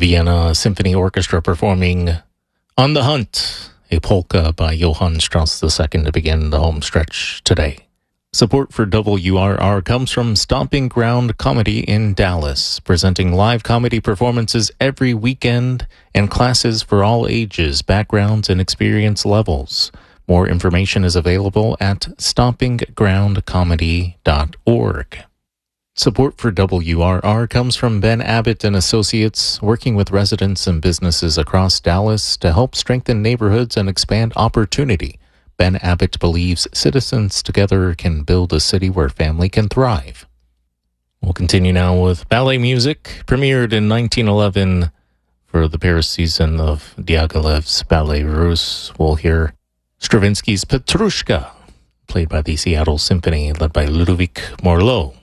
Vienna Symphony Orchestra performing On the Hunt, a polka by Johann Strauss II to begin the home stretch today. Support for WRR comes from Stomping Ground Comedy in Dallas, presenting live comedy performances every weekend and classes for all ages, backgrounds, and experience levels. More information is available at stompinggroundcomedy.org. Support for WRR comes from Ben Abbott and Associates, working with residents and businesses across Dallas to help strengthen neighborhoods and expand opportunity. Ben Abbott believes citizens together can build a city where family can thrive. We'll continue now with ballet music, premiered in 1911 for the Paris season of Diaghilev's Ballet Russe. We'll hear Stravinsky's Petrushka, played by the Seattle Symphony, led by Ludovic Morlot.